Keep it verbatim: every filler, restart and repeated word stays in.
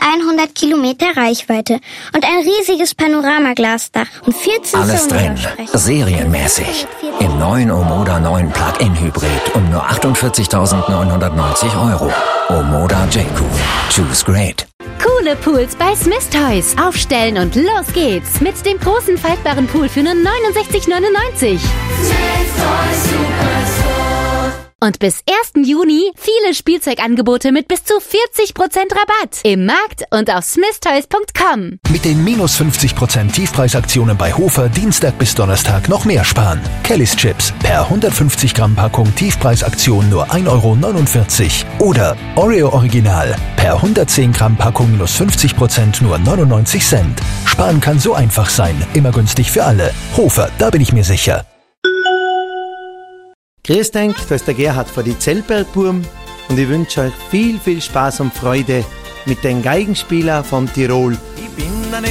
eintausendeinhundert Kilometer Reichweite und ein riesiges Panoramaglasdach und vierzehn Alles drin, serienmäßig. Im neuen Omoda neun Plug-in Hybrid um nur achtundvierzigtausendneunhundertneunzig Euro. Omoda J-Cool. Choose great. Coole Pools bei Smith Toys. Aufstellen und los geht's. Mit dem großen faltbaren Pool für nur neunundsechzig neunundneunzig. Smith Toys Superstore. Und bis ersten Juni viele Spielzeugangebote mit bis zu vierzig Prozent Rabatt. Im Markt und auf smith toys punkt com. Mit den minus fünfzig Prozent Tiefpreisaktionen bei Hofer Dienstag bis Donnerstag noch mehr sparen. Kellys Chips per hundertfünfzig Gramm Packung Tiefpreisaktion nur ein Euro neunundvierzig. Oder Oreo Original per hundertzehn Gramm Packung minus fünfzig Prozent nur neunundneunzig Cent. Sparen kann so einfach sein. Immer günstig für alle. Hofer, da bin ich mir sicher. Grüß denk, da ist der Gerhard von die Zellbergburm und ich wünsche euch viel, viel Spaß und Freude mit den Geigenspieler von Tirol. Ich bin eine